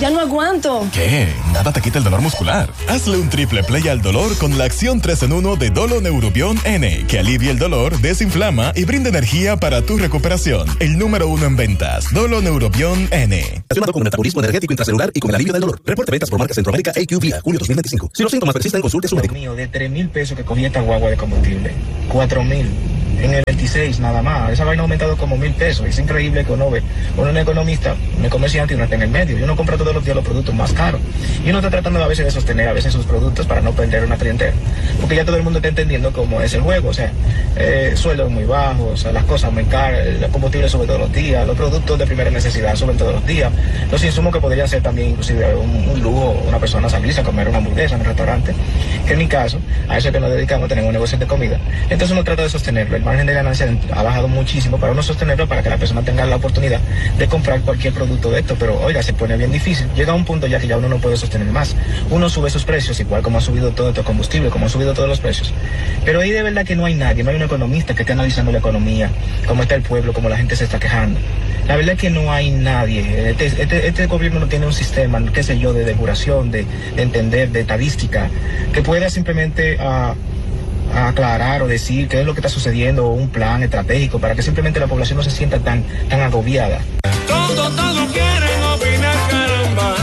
Ya no aguanto. ¿Qué? Nada te quita el dolor muscular. Hazle un triple play al dolor con la acción 3 en 1 de Dolo Neurobion N, que alivia el dolor, desinflama y brinda energía para tu recuperación. El número 1 en ventas, Dolo Neurobion N. Relacionado con el metabolismo energético intracelular y con el alivio del dolor. Reporte ventas por marca Centroamérica AQ Vía, julio 2025. Si los síntomas persisten, consulte a su médico. Mío, de 3,000 pesos que cogía esta guagua de combustible, 4,000 en el 26 nada más. Esa vaina ha aumentado como 1,000 pesos. Es increíble que uno ve, uno es un economista, un comerciante y uno está en el medio. Y uno compra todos los días los productos más caros. Y uno está tratando a veces de sostener a veces sus productos para no perder una clientela. Porque ya todo el mundo está entendiendo cómo es el juego. O sea, sueldos muy bajos, o sea, las cosas muy caras, el combustible sube todos los días, los productos de primera necesidad suben todos los días. Los insumos que podrían ser también inclusive un lujo, una persona salirse a comer una hamburguesa en un restaurante. Que en mi caso, a eso que nos dedicamos, tenemos un negocio de comida. Entonces uno trata de sostenerlo. El margen de ganancia ha bajado muchísimo para uno sostenerlo, para que la persona tenga la oportunidad de comprar cualquier producto de esto. Pero oiga, se pone bien difícil. Llega a un punto ya que ya uno no puede sostener más. Uno sube sus precios, igual como ha subido todo este combustible, como han subido todos los precios. Pero ahí de verdad que no hay nadie, no hay un economista que esté analizando la economía, cómo está el pueblo, cómo la gente se está quejando. La verdad es que no hay nadie. Este gobierno no tiene un sistema, qué sé yo, de depuración, de entender, de estadística, que pueda simplemente aclarar o decir qué es lo que está sucediendo, o un plan estratégico para que simplemente la población no se sienta tan agobiada. Todos quieren opinar, caramba.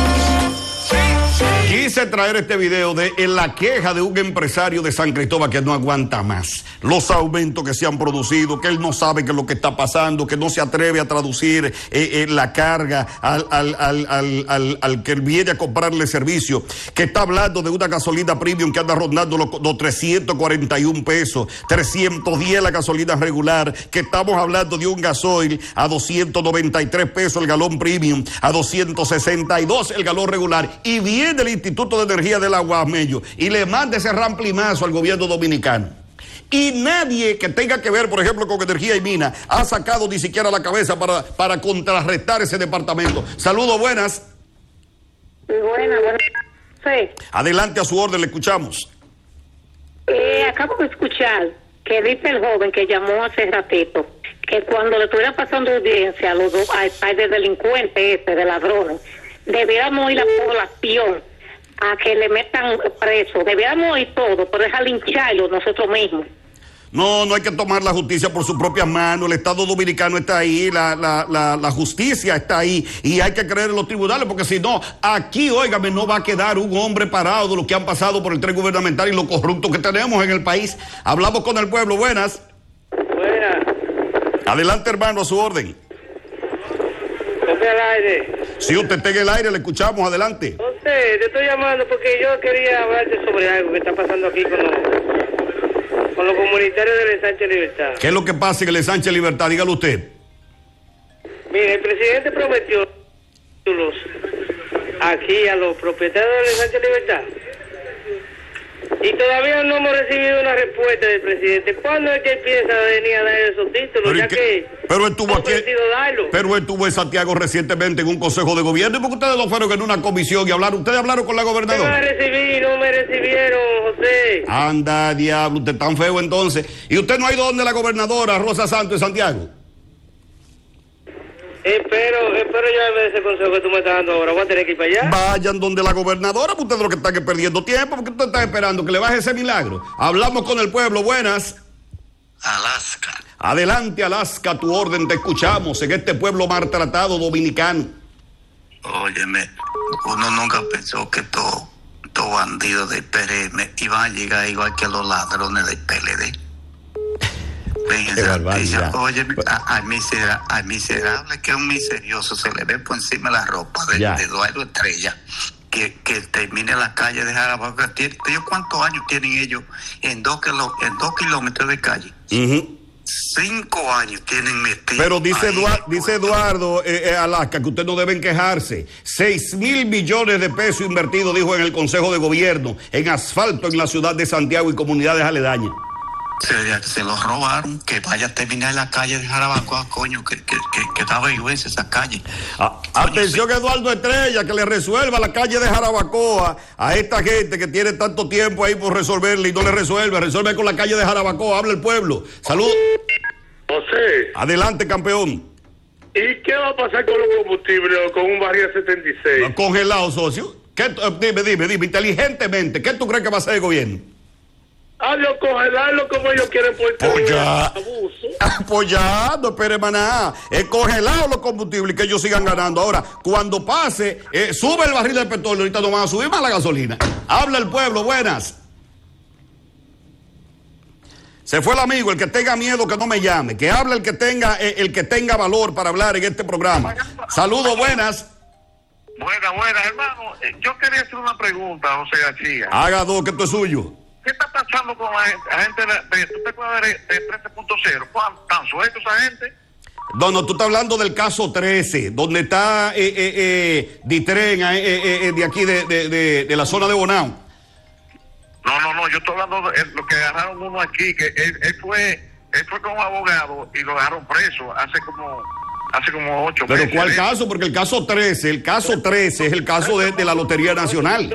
Quise traer este video de la queja de un empresario de San Cristóbal que no aguanta más. Los aumentos que se han producido, que él no sabe qué es lo que está pasando, que no se atreve a traducir la carga al que viene a comprarle servicio, que está hablando de una gasolina premium que anda rondando los 341 pesos, 310 la gasolina regular, que estamos hablando de un gasoil a 293 pesos el galón premium, a 262 el galón regular, y viene el Instituto de Energía del Aguamello y le manda ese ramplimazo al gobierno dominicano. Y nadie que tenga que ver, por ejemplo, con energía y mina, ha sacado ni siquiera la cabeza para contrarrestar ese departamento. Saludos, buenas. Buenas. Sí. Adelante, a su orden, le escuchamos. Acabo de escuchar que dice el joven que llamó hace ratito que cuando le estuviera pasando audiencia a los dos, al de delincuentes de ladrones, debiéramos ir a la población a que le metan preso. Debiéramos ir todo, pero dejar lincharlo nosotros mismos. No hay que tomar la justicia por sus propias manos. El Estado Dominicano está ahí, la justicia está ahí, y hay que creer en los tribunales, porque si no, aquí, óigame, no va a quedar un hombre parado de lo que han pasado por el tren gubernamental y lo corrupto que tenemos en el país. Hablamos con el pueblo. Buenas. Buenas. Adelante, hermano, a su orden. Estoy al aire. Si usted está en el aire, le escuchamos. Adelante. José, te estoy llamando porque yo quería hablarte sobre algo que está pasando aquí con los comunitarios del Ensanche Libertad. ¿Qué es lo que pasa en el Ensanche Libertad? Dígalo usted. Mire, el presidente prometió aquí a los propietarios del Ensanche Libertad. Y todavía no hemos recibido una respuesta del presidente. ¿Cuándo es que él piensa venir a dar esos títulos? Pero él estuvo en Santiago recientemente en un consejo de gobierno. ¿Y por qué ustedes no fueron en una comisión y hablaron? ¿Ustedes hablaron con la gobernadora? No me recibieron, José. Anda, diablo, usted es tan feo entonces. ¿Y usted no ha ido donde la gobernadora Rosa Santos en Santiago? Espero yo ese consejo que tú me estás dando ahora. Voy a tener que ir para allá. Vayan donde la gobernadora, porque ustedes lo que están es perdiendo tiempo, porque ustedes están esperando que le baje ese milagro. Hablamos con el pueblo. Buenas. Alaska. Adelante, Alaska, tu orden, te escuchamos en este pueblo maltratado dominicano. Óyeme, uno nunca pensó que todos bandidos del PRM iban a llegar igual que los ladrones del PLD. Oye, al miserable, que es un miserioso, se le ve por encima la ropa de Eduardo Estrella, que termine la calle de Jarabacoa. ¿Cuántos años tienen ellos en 2 kilómetros de calle? 5 años tienen metidos. Pero dice Eduardo Alaska que ustedes no deben quejarse. 6,000 millones de pesos invertidos, dijo en el Consejo de Gobierno, en asfalto en la ciudad de Santiago y comunidades aledañas. Se los robaron, que vaya a terminar la calle de Jarabacoa, coño, que da vergüenza esa calle. Atención, Eduardo Estrella, que le resuelva la calle de Jarabacoa a esta gente que tiene tanto tiempo ahí por resolverle y no le resuelve con la calle de Jarabacoa. Habla el pueblo. Salud. José. Adelante, campeón. ¿Y qué va a pasar con los combustibles o con un barril 76? Congelado, socio. Dime, inteligentemente, ¿qué tú crees que va a hacer el gobierno? Adiós, congelarlo como ellos quieren por pues ya, abuso. Pues ya, no espere maná. Congelado los combustibles y que ellos sigan ganando. Ahora, cuando pase, sube el barril de petróleo, ahorita no van a subir más la gasolina. Habla el pueblo, buenas. Se fue el amigo, el que tenga miedo que no me llame, que hable el que tenga valor para hablar en este programa. Saludos, buenas. Buenas, hermano. Yo quería hacer una pregunta, José García. Haga dos, que esto es suyo. ¿Qué está pasando con la gente ¿tú te acuerdas de 13.0? ¿Están sueltos esa gente? No, tú estás hablando del caso 13, donde está Ditren, de aquí, de la zona de Bonao. No, yo estoy hablando de lo que agarraron uno aquí, que él fue con un abogado y lo dejaron preso hace como 8 meses. ¿Pero cuál caso? Porque el caso 13 es el caso de la Lotería Nacional.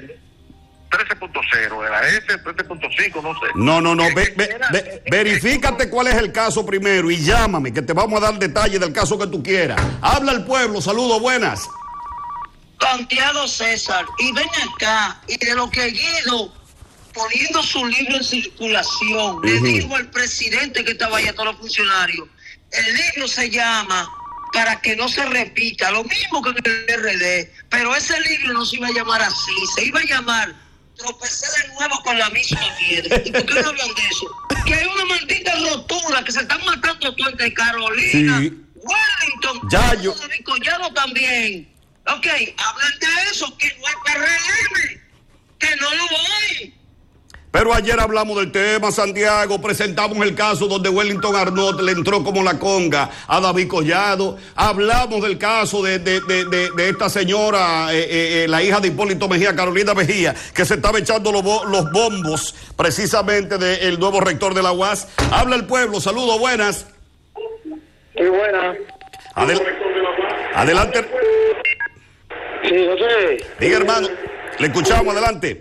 13.0 era ese, 13.5, no sé. No. Verifícate cuál es el caso primero y llámame, que te vamos a dar detalles del caso que tú quieras. Habla el pueblo, saludos, buenas. Santiago César, y ven acá, y de lo que Guido, poniendo su libro en circulación, le dijo al presidente que estaba allá, a todos los funcionarios, el libro se llama Para que no se repita, lo mismo que en el RD, pero ese libro no se iba a llamar así, se iba a llamar Tropecé de nuevo con la misma piedra. ¿Y por qué no hablan de eso? Que hay una maldita rotura, que se están matando todo entre Carolina, Wellington, Yayo, David Collado también. Ok, hablan de eso, que no hay PRM, que no lo hay. Pero ayer hablamos del tema, Santiago, presentamos el caso donde Wellington Arnott le entró como la conga a David Collado, hablamos del caso de esta señora, la hija de Hipólito Mejía, Carolina Mejía, que se estaba echando los bombos precisamente del nuevo rector de la UAS. Habla el pueblo, saludos, buenas. Sí, buenas. Adelante. Sí, José. Diga, hermano, le escuchamos, adelante.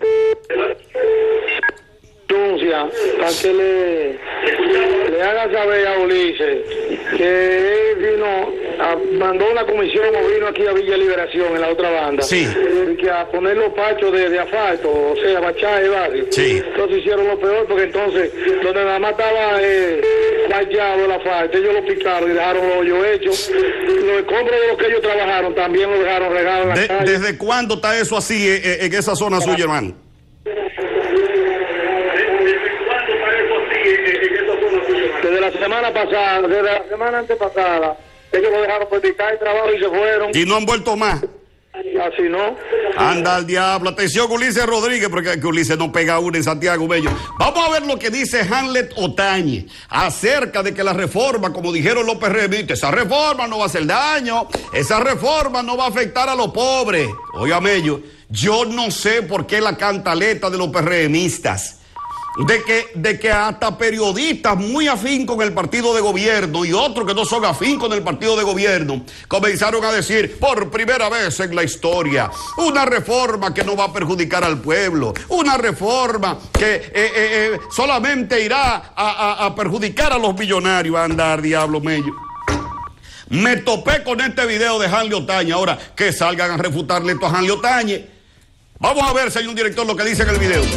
Para que le haga saber a Ulises que él mandó una comisión o vino aquí a Villa Liberación en la otra banda, sí, que a poner los pachos de asfalto, o sea, bachar el barrio. Sí. Entonces hicieron lo peor, porque entonces donde nada más estaba bachado el asfalto, ellos lo picaron y dejaron los hoyos hechos. Los escombros de los que ellos trabajaron también lo dejaron regados en la calle. ¿Desde cuándo está eso así en esa zona suya, hermano? Desde la semana pasada, desde la semana antepasada, ellos lo dejaron practicar el trabajo y se fueron. Y no han vuelto más. Así no. Anda al diablo. Atención, Ulises Rodríguez, porque Ulises no pega una en Santiago Bello. Vamos a ver lo que dice Hamlet Otañez acerca de que la reforma, como dijeron los PRMistas, esa reforma no va a hacer daño, esa reforma no va a afectar a los pobres. Óigame, yo no sé por qué la cantaleta de los PRMistas. De que hasta periodistas muy afín con el partido de gobierno y otros que no son afín con el partido de gobierno comenzaron a decir por primera vez en la historia una reforma que no va a perjudicar al pueblo, una reforma que solamente irá a perjudicar a los millonarios. A andar, diablo mello. Me topé con este video de Hanley Otañez. Ahora que salgan a refutarle esto a Hanley Otañez. Vamos a ver, señor director, lo que dice en el video.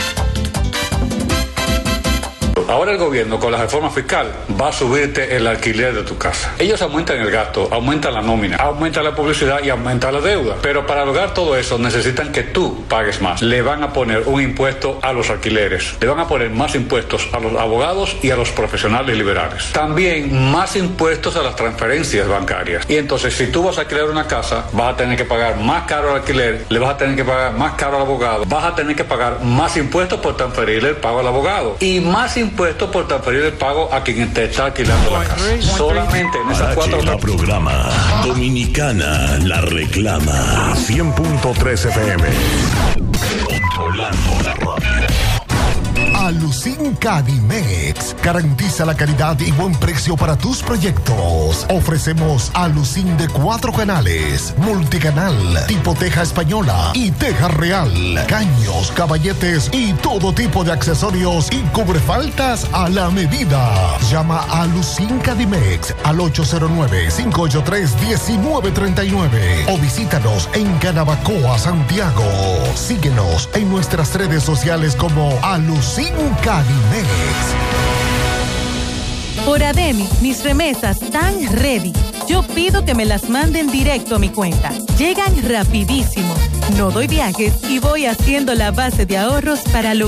Ahora el gobierno, con la reforma fiscal, va a subirte el alquiler de tu casa. Ellos aumentan el gasto, aumentan la nómina, aumentan la publicidad y aumentan la deuda. Pero para lograr todo eso necesitan que tú pagues más. Le van a poner un impuesto a los alquileres. Le van a poner más impuestos a los abogados y a los profesionales liberales. También más impuestos a las transferencias bancarias. Y entonces, si tú vas a alquilar una casa, vas a tener que pagar más caro al alquiler, le vas a tener que pagar más caro al abogado, vas a tener que pagar más impuestos por transferirle el pago al abogado y más impuestos por transferir el pago a quien te está alquilando la casa. Solamente en esas cuatro... La programa Dominicana la reclama. 100.3 FM. Controlando la radio. Alucin Cadimex. Garantiza la calidad y buen precio para tus proyectos. Ofrecemos Alucin de 4 canales, multicanal, tipo teja española y teja real, caños, caballetes y todo tipo de accesorios y cubrefaltas a la medida. Llama a Alucin Cadimex al 809-583-1939 o visítanos en Canabacoa, Santiago. Síguenos en nuestras redes sociales como Alucin Cadimex. Por Ademi, mis remesas están ready. Yo pido que me las manden directo a mi cuenta. Llegan rapidísimo. No doy viajes y voy haciendo la base de ahorros para lo